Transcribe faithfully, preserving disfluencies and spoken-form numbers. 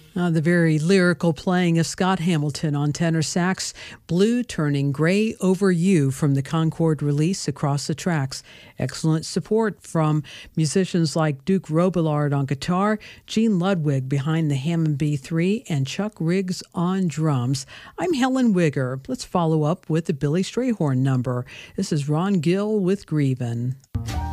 Uh, the very lyrical playing of Scott Hamilton on tenor sax, Blue Turning Gray Over You from the Concord release Across the Tracks. Excellent support from musicians like Duke Robillard on guitar, Gene Ludwig behind the Hammond B three, and Chuck Riggs on drums. I'm Helen Wigger. Let's follow up with the Billy Strayhorn number. This is Ron Gill with Grievin'.